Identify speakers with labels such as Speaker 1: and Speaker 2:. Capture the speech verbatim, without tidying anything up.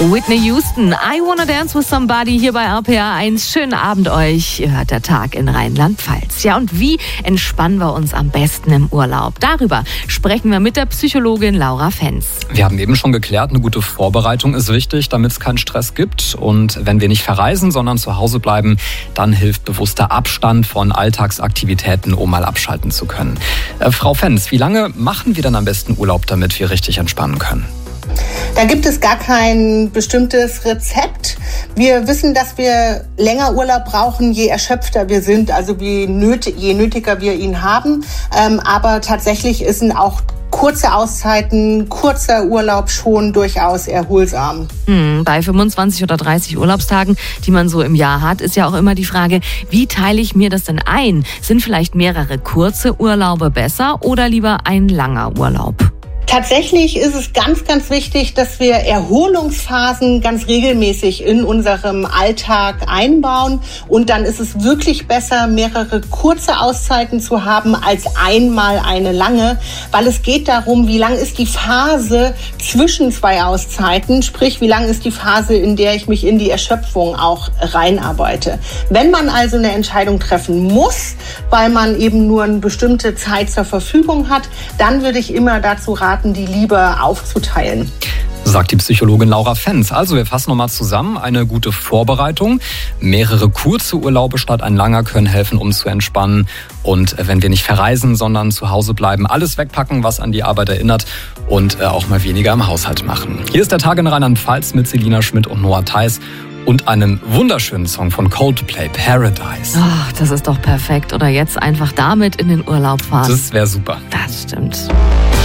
Speaker 1: Whitney Houston, I Wanna Dance with Somebody hier bei R P R eins. Schönen Abend euch. Ihr hört der Tag in Rheinland-Pfalz. Ja, und wie entspannen wir uns am besten im Urlaub? Darüber sprechen wir mit der Psychologin Laura Fenz.
Speaker 2: Wir haben eben schon geklärt, eine gute Vorbereitung ist wichtig, damit es keinen Stress gibt. Und wenn wir nicht verreisen, sondern zu Hause bleiben, dann hilft bewusster Abstand von Alltagsaktivitäten, um mal abschalten zu können. Äh, Frau Fenz, wie lange machen wir dann am besten Urlaub, damit wir richtig entspannen können?
Speaker 3: Da gibt es gar kein bestimmtes Rezept. Wir wissen, dass wir länger Urlaub brauchen, je erschöpfter wir sind, also je, nöt- je nötiger wir ihn haben. Ähm, aber tatsächlich sind auch kurze Auszeiten, kurzer Urlaub schon durchaus erholsam.
Speaker 1: Hm, bei fünfundzwanzig oder dreißig Urlaubstagen, die man so im Jahr hat, ist ja auch immer die Frage, wie teile ich mir das denn ein? Sind vielleicht mehrere kurze Urlaube besser oder lieber ein langer Urlaub?
Speaker 3: Tatsächlich ist es ganz, ganz wichtig, dass wir Erholungsphasen ganz regelmäßig in unserem Alltag einbauen. Und dann ist es wirklich besser, mehrere kurze Auszeiten zu haben als einmal eine lange, weil es geht darum, wie lang ist die Phase zwischen zwei Auszeiten, sprich, wie lang ist die Phase, in der ich mich in die Erschöpfung auch reinarbeite. Wenn man also eine Entscheidung treffen muss, weil man eben nur eine bestimmte Zeit zur Verfügung hat, dann würde ich immer dazu raten, die lieber aufzuteilen.
Speaker 2: Sagt die Psychologin Laura Fenz. Also wir fassen nochmal zusammen. Eine gute Vorbereitung, mehrere kurze Urlaube statt ein langer können helfen, um zu entspannen. Und wenn wir nicht verreisen, sondern zu Hause bleiben, alles wegpacken, was an die Arbeit erinnert und auch mal weniger im Haushalt machen. Hier ist der Tag in Rheinland-Pfalz mit Selina Schmidt und Noah Theis und einem wunderschönen Song von Coldplay, Paradise.
Speaker 1: Ach, das ist doch perfekt. Oder jetzt einfach damit in den Urlaub fahren.
Speaker 2: Das wäre super.
Speaker 1: Das stimmt.